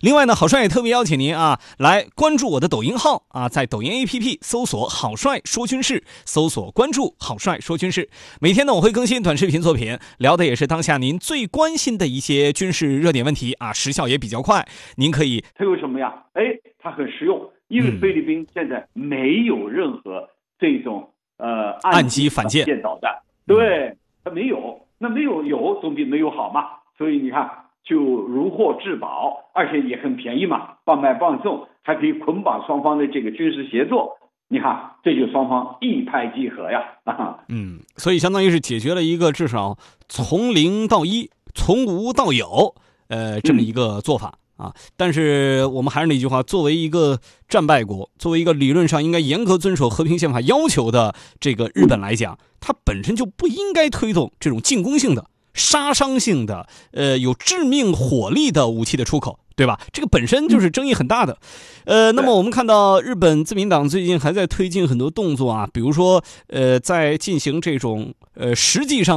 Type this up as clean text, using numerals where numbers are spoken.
另外呢，郝帅也特别邀请您啊，来关注我的抖音号啊，在抖音 APP 搜索郝帅说军事，搜索关注郝帅说军事。每天呢，我会更新短视频作品，聊的也是当下您最关心的一些军事热点问题啊，时效也比较快。您可以， 它有什么呀？它很实用，因为菲律宾现在没有任何这种岸基反舰导弹，对，它没有，那没有总比没有好嘛。所以你看，就如获至宝，而且也很便宜嘛，半卖半送，还可以捆绑双方的这个军事协作。你看，这就双方一拍即合呀！ 所以相当于是解决了一个至少从零到一，从无到有，这么一个做法啊。但是我们还是那句话，作为一个战败国，作为一个理论上应该严格遵守和平宪法要求的这个日本来讲，它本身就不应该推动这种进攻性的、杀伤性的、有致命火力的武器的出口。对吧？这个本身就是争议很大的，那么我们看到日本自民党最近还在推进很多动作啊，比如说在进行这种实际上